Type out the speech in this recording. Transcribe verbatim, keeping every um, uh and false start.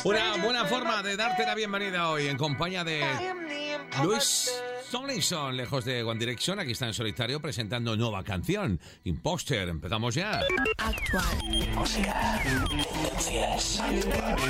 Una buena forma de darte la bienvenida hoy en compañía de Louis Tomlinson, lejos de One Direction. Aquí está en solitario presentando nueva canción, Imposter. Empezamos ya. Actual. Música. Tendencias.